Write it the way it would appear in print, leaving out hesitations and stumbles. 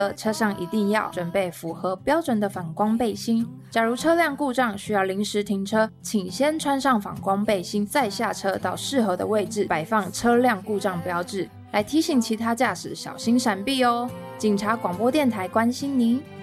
车上一定要准备符合标准的反光背心。假如车辆故障需要临时停车，请先穿上反光背心，再下车到适合的位置摆放车辆故障标志，来提醒其他驾驶小心闪避哦。警察广播电台关心您。